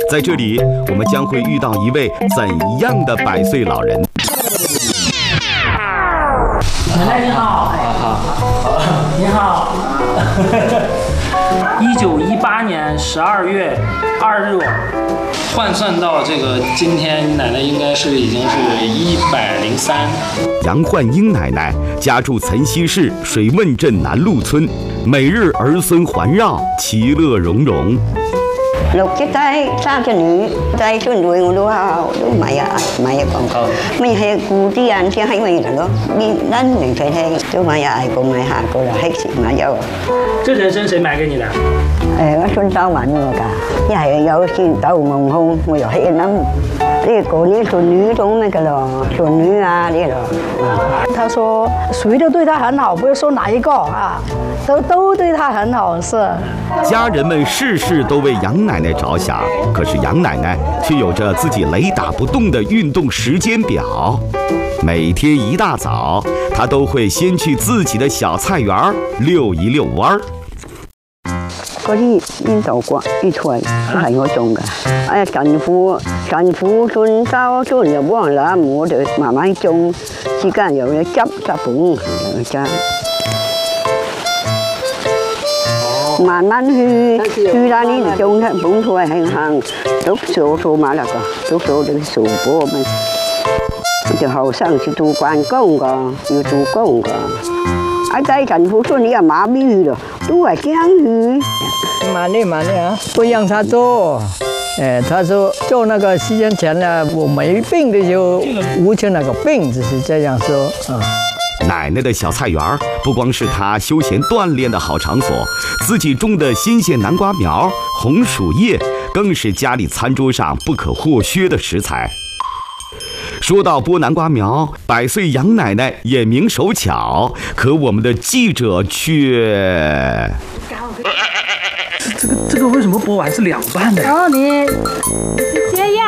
在这里，我们将会遇到一位怎样的100岁老人？ 奶奶你好，你好。1918年12月2日，换算到这个今天，奶奶应该是已经是103。 杨焕英奶奶家住岑溪市水汶镇南路村，每日儿孙环绕，其乐融融。 6隻仔3隻女，仔孫女我都買啊講，咪係顧啲人先喺咪嚟咯，你咱明仔睇都買啊，個買下個啦，黑時買有。 这人参谁买给你的？ 我孫州揾我㗎，一係有錢豆蒙空，我又喺諗。這個呢孫女種那個咯，孫女啊呢個。 他說誰都對他很好，不是說哪一個啊，都對他很好是。 家人们事事都为杨奶奶着想，可是杨奶奶却有着自己雷打不动的运动时间表。每天一大早，她都会先去自己的小菜园溜一溜弯儿。 嗰啲煙豆角啲菜都係我種㗎。神父孫州孫又幫人攬，我哋慢慢種，之間又有執本真。慢慢去那里種它本菜很行，讀書嘛那個，讀書的書包們，就後生是做關工㗎，要做工㗎。在神父村裡麻痹了，都係這樣去。 慢點啊，不讓他做。他說做那個時間前呢，我沒病的就無情那個病，就是這樣說啊。 奶奶的小菜园不光是她休闲锻炼的好场所，自己种的新鲜南瓜苗、红薯叶，更是家里餐桌上不可或缺的食材。说到剥南瓜苗，100岁杨奶奶眼明手巧，可我们的记者却…… 这个为什么剥完是2瓣的？ 哦，你是这样。